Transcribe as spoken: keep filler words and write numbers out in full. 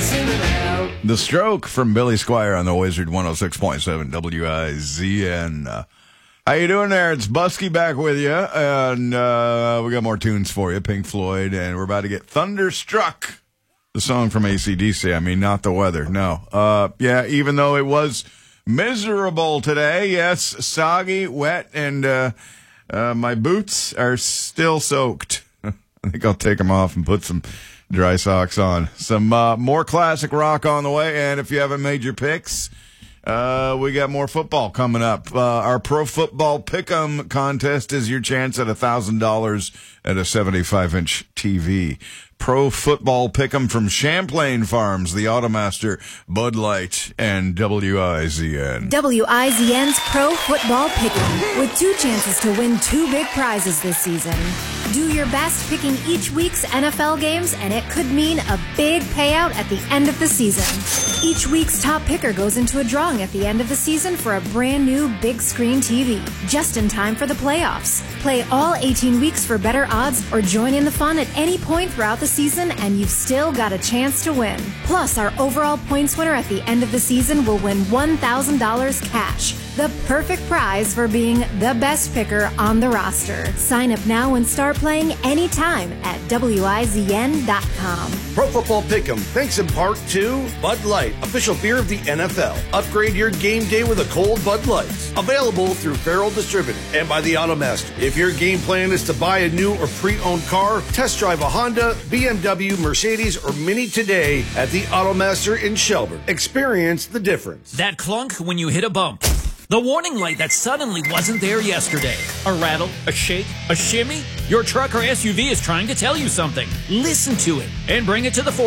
The Stroke from Billy Squire on the Wizard one oh six point seven W I Z N. Uh, how you doing there? It's Busky back with you, and uh, we got more tunes for you, Pink Floyd, and we're about to get Thunderstruck, the song from A C D C. I mean, not the weather, no. Uh, yeah, even though it was miserable today, yes, soggy, wet, and uh, uh, my boots are still soaked. I think I'll take them off and put some dry socks on. Some uh, more classic rock on the way, and if you haven't made your picks, uh, we got more football coming up. Uh, our Pro Football Pick'em contest is your chance at one thousand dollars at a seventy-five inch T V. Pro Football Pick'em from Champlain Farms, the Automaster, Bud Light, and W I Z N. W I Z N's Pro Football Pick'em, with two chances to win two big prizes this season. Do your best picking each week's N F L games, and it could mean a big payout at the end of the season. Each week's top picker goes into a drawing at the end of the season for a brand new big screen T V, just in time for the playoffs. Play all eighteen weeks for better odds, or join in the fun at any point throughout the season, and you've still got a chance to win. Plus, our overall points winner at the end of the season will win one thousand dollars cash, the perfect prize for being the best picker on the roster. Sign up now and start playing anytime at W I Z N dot com. Pro Football Pick'em, thanks in part to Bud Light, official beer of the N F L. Upgrade your game day with a cold Bud Light. Available through Farrell Distributing and by the Automaster. If your game plan is to buy a new or pre-owned car, test drive a Honda, B M W, Mercedes, or Mini today at the Automaster in Shelburne. Experience the difference. That clunk when you hit a bump. The warning light that suddenly wasn't there yesterday. A rattle, a shake, a shimmy. Your truck or S U V is trying to tell you something. Listen to it and bring it to the